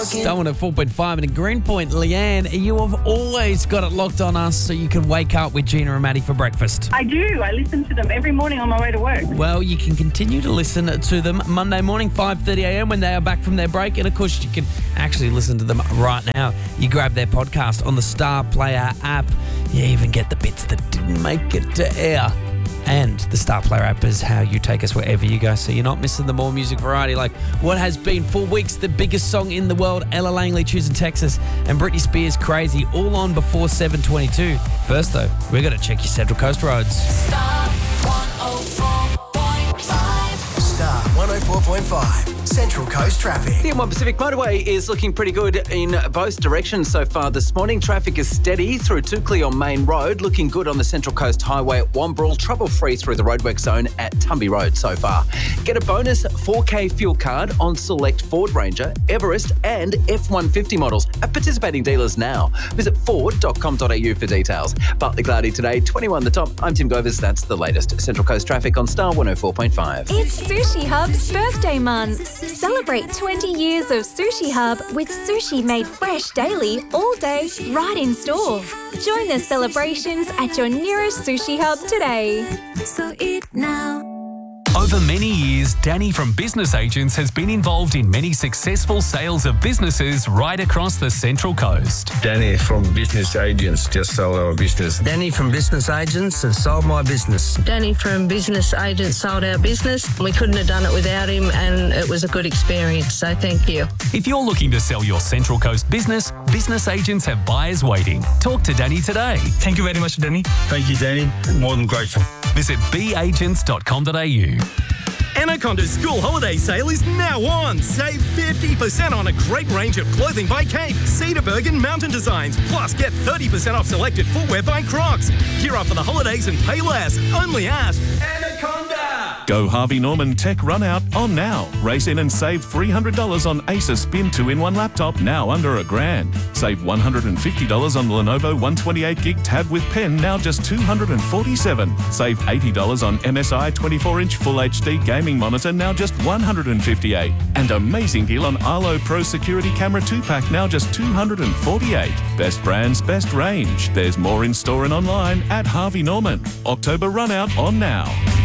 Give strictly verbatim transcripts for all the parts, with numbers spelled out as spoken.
Starwin at four point five, and in Greenpoint, Leanne, you have always got it locked on us so you can wake up with Gina and Maddie for breakfast. I do. I listen to them every morning on my way to work. Well, you can continue to listen to them Monday morning, five thirty a.m. when they are back from their break. And, of course, you can actually listen to them right now. You grab their podcast on the Star Player app. You even get the bits that didn't make it to air. And the Star Player app is how you take us wherever you go, so you're not missing the more music variety, like what has been for weeks the biggest song in the world, Ella Langley, Choosing Texas, and Britney Spears, Crazy, all on before seven twenty-two. First, though, we're going to check your Central Coast roads. Star one oh four point five. Star one oh four point five. Central Coast traffic. The M one Pacific Motorway is looking pretty good in both directions so far this morning. Traffic is steady through Toukley on Main Road, looking good on the Central Coast Highway at Wambrel, trouble-free through the roadwork zone at Tumby Road so far. Get a bonus four K fuel card on select Ford Ranger, Everest and F one fifty models at participating dealers now. Visit ford dot com dot a u for details. Partly cloudy today, twenty-one the top. I'm Tim Govers. That's the latest. Central Coast traffic on Star one oh four point five. It's Sushi Hub's birthday month. Celebrate twenty years of Sushi Hub with sushi made fresh daily, all day, right in store. Join the celebrations at your nearest Sushi Hub today. So eat now. Over many years, Danny from Business Agents has been involved in many successful sales of businesses right across the Central Coast. Danny from Business Agents just sold our business. Danny from Business Agents has sold my business. Danny from Business Agents sold our business. We couldn't have done it without him, and it was a good experience, so thank you. If you're looking to sell your Central Coast business, Business Agents have buyers waiting. Talk to Danny today. Thank you very much, Danny. Thank you, Danny. More than grateful. Visit b agents dot com dot a u. Anaconda's school holiday sale is now on. Save fifty percent on a great range of clothing by Cape, Cedarburg and Mountain Designs. Plus, get thirty percent off selected footwear by Crocs. Gear up for the holidays and pay less. Only at Anaconda. Go Harvey Norman Tech Run Out on now. Race in and save three hundred dollars on Acer Spin two in one laptop, now under a grand. Save one hundred fifty dollars on the Lenovo one twenty-eight gig tab with pen, now just two hundred forty-seven dollars. Save eighty dollars on M S I twenty-four inch Full H D gaming monitor, now just one hundred fifty-eight dollars. And amazing deal on Arlo Pro Security Camera two pack, now just two hundred forty-eight dollars. Best brands, best range. There's more in store and online at Harvey Norman. October Run Out on now.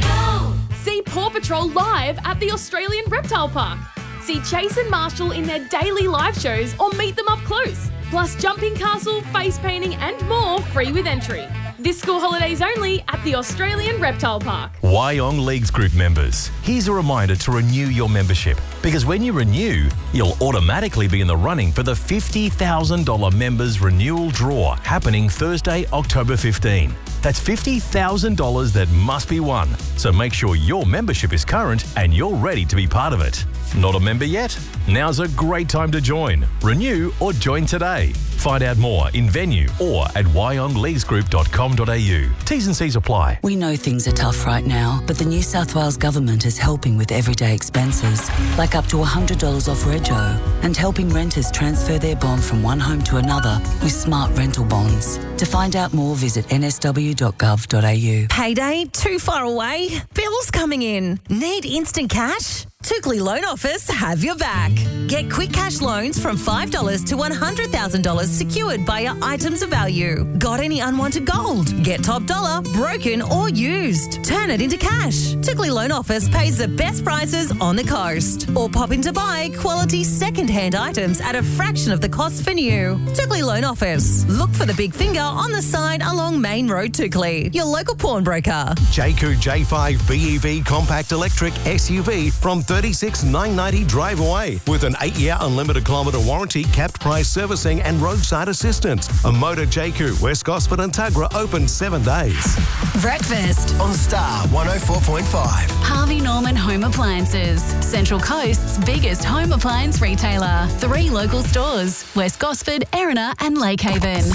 See Paw Patrol live at the Australian Reptile Park. See Chase and Marshall in their daily live shows or meet them up close. Plus jumping castle, face painting and more free with entry. This school holidays only at the Australian Reptile Park. Wyong Leagues Group members, here's a reminder to renew your membership. Because when you renew, you'll automatically be in the running for the fifty thousand dollars members renewal draw happening Thursday, October fifteenth. That's fifty thousand dollars that must be won. So make sure your membership is current and you're ready to be part of it. Not a member yet? Now's a great time to join. Renew or join today. Find out more in venue or at wyong leagues group dot com dot a u. T's and C's apply. We know things are tough right now, but the New South Wales Government is helping with everyday expenses, like up to one hundred dollars off rego, and helping renters transfer their bond from one home to another with smart rental bonds. To find out more, visit n s w dot gov dot a u. Payday too far away? Bills coming in? Need instant cash? Toukley Loan Office have your back. Get quick cash loans from five dollars to one hundred thousand dollars secured by your items of value. Got any unwanted gold? Get top dollar, broken or used. Turn it into cash. Toukley Loan Office pays the best prices on the coast. Or pop in to buy quality second-hand items at a fraction of the cost for new. Toukley Loan Office. Look for the big finger on the sign along Main Road, Toukley. Your local pawnbroker. Jayco J five B E V Compact Electric S U V from thirty-six thousand nine hundred ninety dollars drive away with an eight-year unlimited kilometre warranty, capped price servicing and roadside assistance. A Motor Jayco, West Gosford and Tuggerah open seven days. Breakfast on Star one oh four point five. Harvey Norman Home Appliances, Central Coast's biggest home appliance retailer. Three local stores, West Gosford, Erina and Lake Haven.